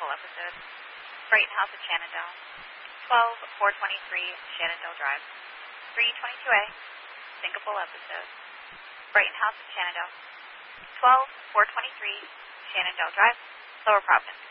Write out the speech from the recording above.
Syncopal episode. Brighton House at Shenandoah. 12423 Shenandoah Drive. 322A. Syncopal episode. Brighton House at Shenandoah. 12423 Shenandoah Drive. Lower Providence.